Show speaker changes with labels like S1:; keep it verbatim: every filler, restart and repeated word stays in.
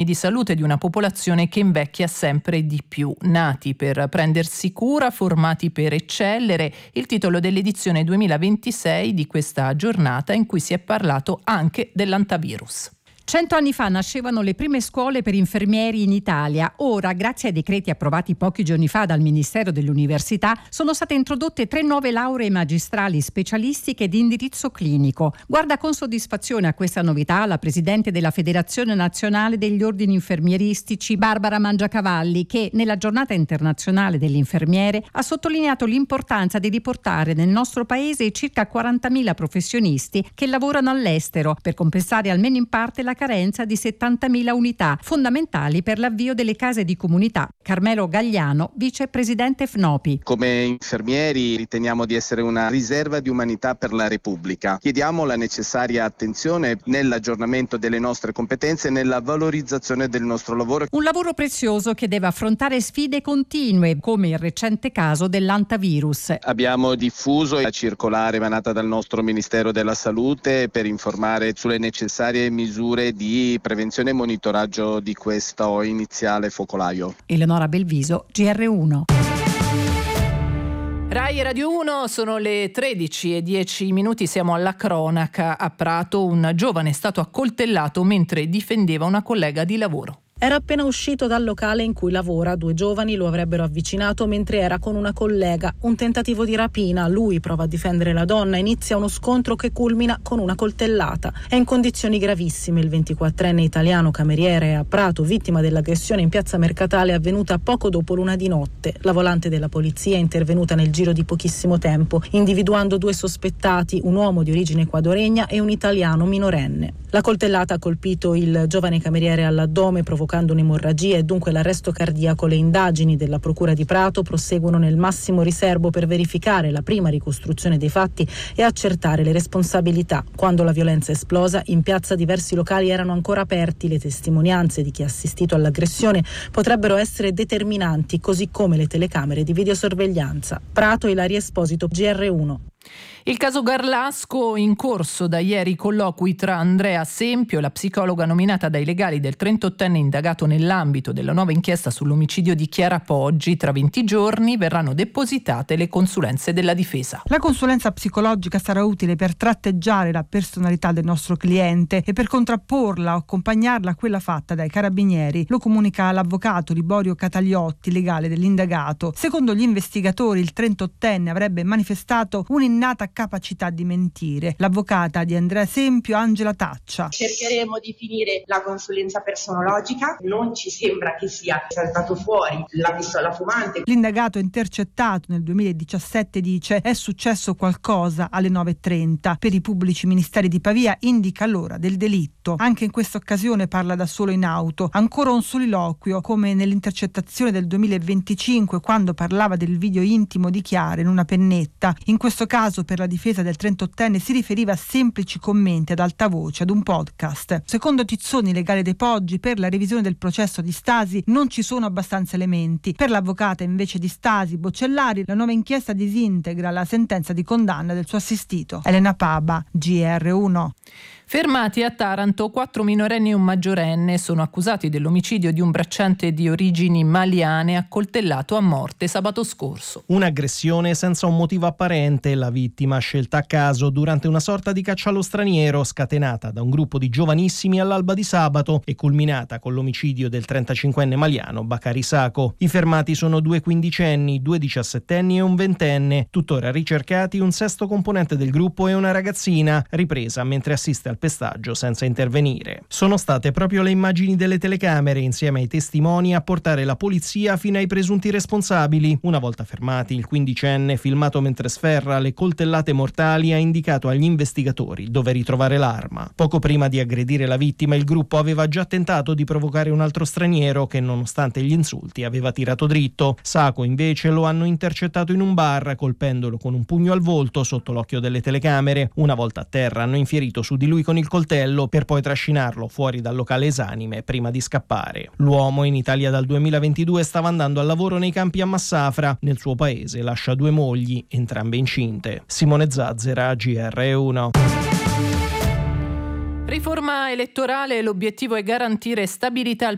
S1: di salute di una popolazione che invecchia sempre di più. Nati per prendersi cura, formati per eccellere, il titolo dell'edizione duemilaventisei di questa giornata in cui si è parlato anche dell'antivirus.
S2: Cento anni fa nascevano le prime scuole per infermieri in Italia. Ora, grazie ai decreti approvati pochi giorni fa dal Ministero dell'Università, sono state introdotte tre nuove lauree magistrali specialistiche di indirizzo clinico. Guarda con soddisfazione a questa novità la presidente della Federazione Nazionale degli Ordini Infermieristici, Barbara Mangiacavalli, che nella Giornata Internazionale dell'Infermiere ha sottolineato l'importanza di riportare nel nostro paese i circa quarantamila professionisti che lavorano all'estero per compensare almeno in parte la carenza di settantamila unità fondamentali per l'avvio delle case di comunità. Carmelo Gagliano, vicepresidente F N O P I.
S3: Come infermieri riteniamo di essere una riserva di umanità per la Repubblica. Chiediamo la necessaria attenzione nell'aggiornamento delle nostre competenze e nella valorizzazione del nostro lavoro.
S2: Un lavoro prezioso che deve affrontare sfide continue, come il recente caso dell'antivirus.
S3: Abbiamo diffuso la circolare emanata dal nostro Ministero della Salute per informare sulle necessarie misure di prevenzione e monitoraggio di questo iniziale focolaio.
S2: Eleonora Belviso, G R uno.
S1: Rai Radio uno, sono le tredici e dieci minuti, siamo alla cronaca. A Prato un giovane è stato accoltellato mentre difendeva una collega di lavoro.
S4: Era appena uscito dal locale in cui lavora, due giovani lo avrebbero avvicinato mentre era con una collega. Un tentativo di rapina, lui prova a difendere la donna, inizia uno scontro che culmina con una coltellata. È in condizioni gravissime il ventiquattrenne italiano cameriere a Prato, vittima dell'aggressione in piazza Mercatale avvenuta poco dopo l'una di notte. La volante della polizia è intervenuta nel giro di pochissimo tempo, individuando due sospettati, un uomo di origine ecuadoregna e un italiano minorenne. La coltellata ha colpito il giovane cameriere all'addome, provocando un'emorragia e dunque l'arresto cardiaco. Le indagini della Procura di Prato proseguono nel massimo riservo per verificare la prima ricostruzione dei fatti e accertare le responsabilità. Quando la violenza è esplosa, in piazza diversi locali erano ancora aperti. Le testimonianze di chi ha assistito all'aggressione potrebbero essere determinanti, così come le telecamere di videosorveglianza. Prato, Ilaria Esposito, G R uno.
S1: Il caso Garlasco, in corso da ieri colloqui tra Andrea Sempio, la psicologa nominata dai legali del trentottenne indagato nell'ambito della nuova inchiesta sull'omicidio di Chiara Poggi. Tra venti giorni verranno depositate le consulenze della difesa.
S5: La consulenza psicologica sarà utile per tratteggiare la personalità del nostro cliente e per contrapporla o accompagnarla a quella fatta dai carabinieri. Lo comunica l'avvocato Liborio Cataliotti, legale dell'indagato. Secondo gli investigatori, il trentottenne avrebbe manifestato un'innata capacità di mentire. L'avvocata di Andrea Sempio, Angela Taccia.
S6: Cercheremo di finire la consulenza personologica, non ci sembra che sia saltato fuori la pistola fumante.
S5: L'indagato intercettato nel duemiladiciassette dice: è successo qualcosa alle nove e trenta. Per i pubblici ministeri di Pavia indica l'ora del delitto. Anche in questa occasione parla da solo in auto. Ancora un soliloquio, come nell'intercettazione del duemilaventicinque, quando parlava del video intimo di Chiara in una pennetta. In questo caso, per la difesa del trentottenne, si riferiva a semplici commenti ad alta voce ad un podcast. Secondo Tizzoni, legale dei Poggi, per la revisione del processo di Stasi non ci sono abbastanza elementi. Per l'avvocata invece di Stasi, Bocellari, la nuova inchiesta disintegra la sentenza di condanna del suo assistito. Elena Paba, G R uno.
S1: Fermati a Taranto quattro minorenni e un maggiorenne, sono accusati dell'omicidio di un bracciante di origini maliane accoltellato a morte sabato scorso.
S7: Un'aggressione senza un motivo apparente, la vittima scelta a caso durante una sorta di caccia allo straniero scatenata da un gruppo di giovanissimi all'alba di sabato e culminata con l'omicidio del trentacinquenne maliano Bakari Sako. I fermati sono due quindicenni, due diciassettenni e un ventenne, tuttora ricercati un sesto componente del gruppo e una ragazzina, ripresa mentre assiste al pestaggio senza intervenire. Sono state proprio le immagini delle telecamere insieme ai testimoni a portare la polizia fino ai presunti responsabili. Una volta fermati, il quindicenne, filmato mentre sferra le coltellate mortali, ha indicato agli investigatori dove ritrovare l'arma. Poco prima di aggredire la vittima, il gruppo aveva già tentato di provocare un altro straniero che, nonostante gli insulti, aveva tirato dritto. Sako invece lo hanno intercettato in un bar, colpendolo con un pugno al volto sotto l'occhio delle telecamere. Una volta a terra hanno infierito su di lui con il coltello per poi trascinarlo fuori dal locale esanime prima di scappare. L'uomo, in Italia dal duemilaventidue, stava andando al lavoro nei campi a Massafra. Nel suo paese lascia due mogli, entrambe incinte. Simone Zazzera, G R uno.
S1: Riforma elettorale, l'obiettivo è garantire stabilità al